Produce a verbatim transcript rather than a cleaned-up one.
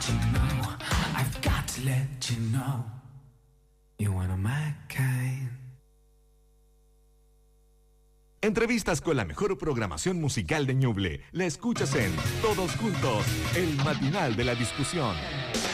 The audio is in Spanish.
you know, I've got to let you know, you're one of my kind. Entrevistas con la mejor programación musical de Ñuble. La escuchas en Todos Juntos, el matinal de la discusión.